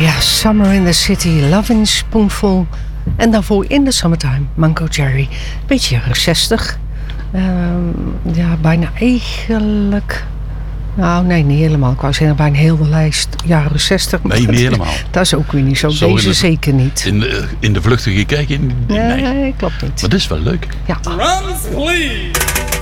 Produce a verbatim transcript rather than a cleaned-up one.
Ja, Summer in the City, Lovin' Spoonful. En daarvoor In the Summertime, Mango Jerry. Beetje jaren zestig. Uh, ja, bijna eigenlijk... Nou, nee, niet helemaal. Ik wou zeggen, bijna heel de lijst jaren zestig. Nee, niet helemaal. Dat is ook weer niet zo. zo Deze de, zeker niet. In de, in de vluchtige kijk? In, in, nee, nee, nee, klopt niet. Maar dit is wel leuk. Ja. Drums, please!